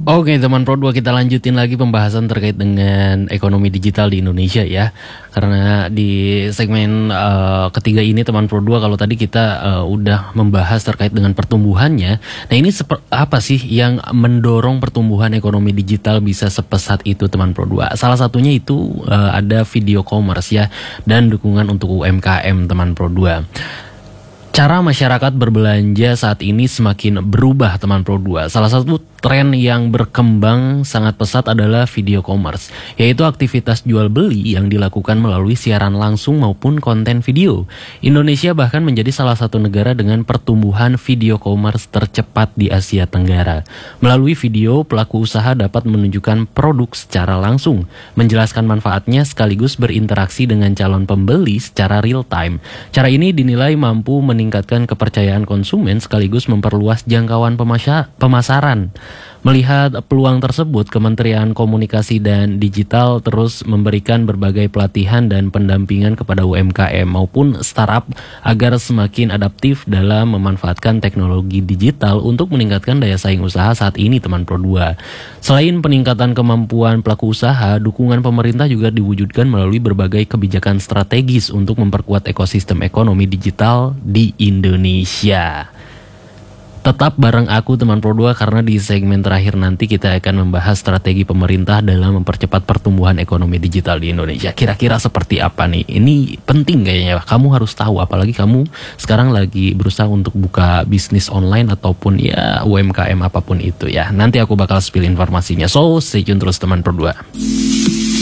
Oke teman Pro 2, kita lanjutin lagi pembahasan terkait dengan ekonomi digital di Indonesia ya. Karena di segmen ketiga ini teman Pro 2, kalau tadi kita udah membahas terkait dengan pertumbuhannya. Nah ini apa sih yang mendorong pertumbuhan ekonomi digital bisa sepesat itu teman Pro 2? Salah satunya itu ada video commerce ya, dan dukungan untuk UMKM teman Pro 2. Cara masyarakat berbelanja saat ini semakin berubah teman Pro 2. Salah satu tren yang berkembang sangat pesat adalah video commerce, yaitu aktivitas jual beli yang dilakukan melalui siaran langsung maupun konten video. Indonesia bahkan menjadi salah satu negara dengan pertumbuhan video commerce tercepat di Asia Tenggara. Melalui video, pelaku usaha dapat menunjukkan produk secara langsung, menjelaskan manfaatnya sekaligus berinteraksi dengan calon pembeli secara real time. Cara ini dinilai mampu meningkatkan kepercayaan konsumen sekaligus memperluas jangkauan pemasaran. Melihat peluang tersebut, Kementerian Komunikasi dan Digital terus memberikan berbagai pelatihan dan pendampingan kepada UMKM maupun startup agar semakin adaptif dalam memanfaatkan teknologi digital untuk meningkatkan daya saing usaha saat ini teman Pro 2. Selain peningkatan kemampuan pelaku usaha, dukungan pemerintah juga diwujudkan melalui berbagai kebijakan strategis untuk memperkuat ekosistem ekonomi digital di Indonesia. Tetap bareng aku teman Pro 2, karena di segmen terakhir nanti kita akan membahas strategi pemerintah dalam mempercepat pertumbuhan ekonomi digital di Indonesia. Kira-kira seperti apa nih? Ini penting kayaknya, kamu harus tahu, apalagi kamu sekarang lagi berusaha untuk buka bisnis online ataupun ya UMKM apapun itu ya. Nanti aku bakal spill informasinya, so stay tune terus teman Pro 2.